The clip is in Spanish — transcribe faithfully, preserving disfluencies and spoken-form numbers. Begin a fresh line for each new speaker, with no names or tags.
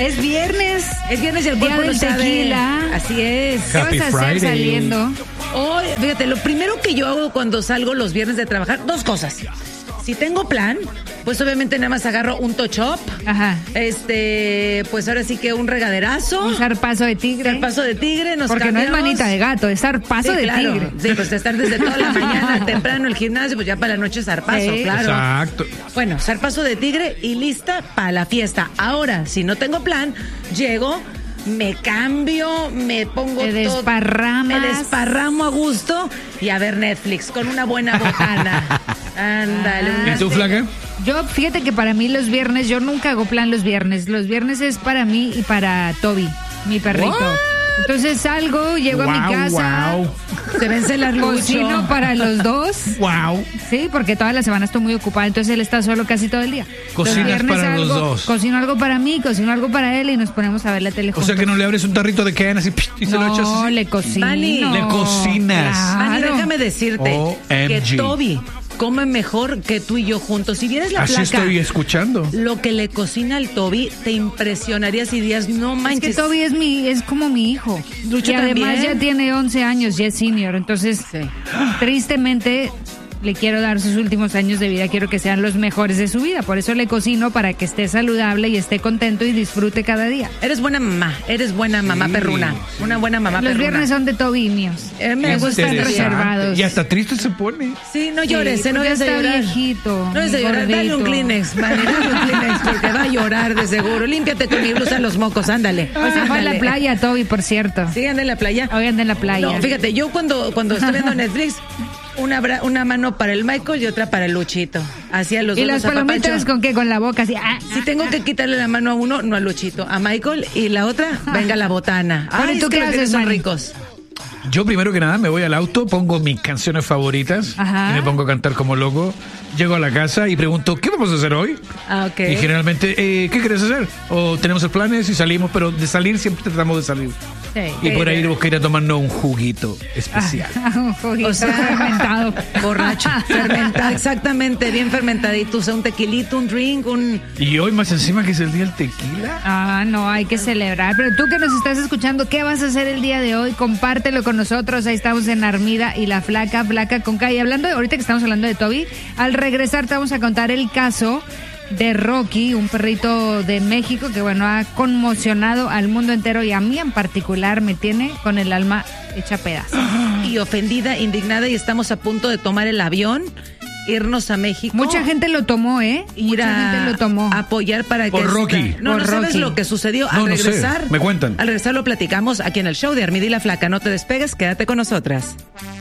Es viernes.
Es viernes y el
Día
cuerpo
del
lo sabe.
tequila.
Así es.
¿Qué
Happy
vas a hacer
Friday.
saliendo?
Hoy, fíjate, lo primero que yo hago cuando salgo los viernes de trabajar, dos cosas. Si tengo plan, pues obviamente nada más agarro un touch-up.
Ajá.
Este, pues ahora sí que un regaderazo.
Un zarpazo de tigre.
Zarpazo de tigre, nos
Porque
cambiamos.
no es manita de gato, es zarpazo
Sí,
de
claro.
tigre.
Sí, pues estar desde toda la mañana temprano el gimnasio, pues ya para la noche zarpazo,
Sí.
claro.
Exacto.
Bueno, zarpazo de tigre y lista para la fiesta. Ahora, si no tengo plan, llego, me cambio, me pongo
Te
todo.
desparramas.
Me desparramo a gusto y a ver Netflix con una buena botana. Ándale.
Ah.
una
¿Y tú,
ce-
flaca?
Yo, fíjate que para mí los viernes, yo nunca hago plan los viernes. Los viernes es para mí y para Toby, mi perrito.
What?
Entonces salgo, llego a mi
Wow,
casa,
wow.
Se vence la
cocino
lucha.
para los dos.
Wow.
Sí, porque toda la semana estoy muy ocupada, entonces él está solo casi todo el día.
Cocinas
Los viernes
para los
algo-
dos.
Cocino algo para mí, cocino algo para él y nos ponemos a ver la tele
O
juntos.
sea que no le abres un tarrito de Ken así y se
no,
lo echas así.
le cocino.
Vani.
Le cocinas.
Vani,
Claro.
déjame decirte
O M
que
G.
Toby come mejor que tú y yo juntos. Si vieres la
Así
placa,
estoy escuchando.
lo que le cocina al Toby, te impresionarías y dirías, no
Es
manches.
que Toby es mi, es como mi hijo.
Lucho
y además
también.
ya tiene once años, ya es senior. Entonces,
Sí.
tristemente, le quiero dar sus últimos años de vida, quiero que sean los mejores de su vida. Por eso le cocino para que esté saludable y esté contento y disfrute cada día.
Eres buena mamá, eres buena mamá
Sí,
perruna.
sí.
Una buena mamá
Los
perruna.
viernes son de Toby y míos.
Eh, me
Qué
gusta
están
interesante.
reservados.
Y hasta triste se pone.
Sí, no llores,
Sí,
eh, no
pues
vayas
ya
a
está
llorar.
viejito,
No vayas a llorar, dale un
gordito.
Kleenex, Vani, dale un Kleenex, porque va a llorar de seguro. Límpiate con mi blusa los mocos, ándale.
Pues se fue a la
Ándale.
playa, Toby, por cierto.
Sí, anda en la playa.
Hoy anda en la playa.
No, fíjate, yo cuando, cuando estoy viendo Netflix, una, bra- una mano para el Michael y otra para el Luchito. Hacia los
¿Y
dos
las
los apapacho.
palomitas con qué? Con la boca así. ah,
Si tengo que quitarle la mano a uno, no a Luchito, a Michael, y la otra, venga la botana.
Bueno,
Ay,
¿y tú
es que
qué
los
haces,
viernes son
Manny?
ricos.
Yo primero que nada me voy al auto, pongo mis canciones favoritas
Ajá.
y me pongo a cantar como loco. Llego a la casa y pregunto, ¿qué vamos a hacer hoy?
Ah, ok.
Y generalmente, eh, ¿qué quieres hacer? O tenemos los planes y salimos, pero de salir siempre tratamos de salir.
sí.
Y por ahí buscar ir a tomarnos un juguito especial.
Un juguito
O sea,
fermentado.
Borracho, fermentado, exactamente, bien fermentadito. O sea, un tequilito, un drink, un...
Y hoy más encima que es el día del tequila.
Ah, no, hay que celebrar. Pero tú que nos estás escuchando, ¿qué vas a hacer el día de hoy? Compártelo con nosotros. Ahí estamos en Armida y la flaca, flaca con K. Y hablando, de- ahorita que estamos hablando de Toby, al regresar te vamos a contar el caso de Rocky, un perrito de México que, bueno, ha conmocionado al mundo entero y a mí en particular me tiene con el alma hecha pedazos.
Y ofendida, indignada, y estamos a punto de tomar el avión, irnos a México.
Mucha gente lo tomó, ¿eh?
ir
Mucha
a
gente lo tomó.
apoyar para
Por
que
Rocky.
no,
Por
no sabes
Rocky.
lo que sucedió
No,
al
no sé.
regresar.
Me cuentan.
Al regresar lo platicamos aquí en el show de Armida y la Flaca. No te despegues, quédate con nosotras.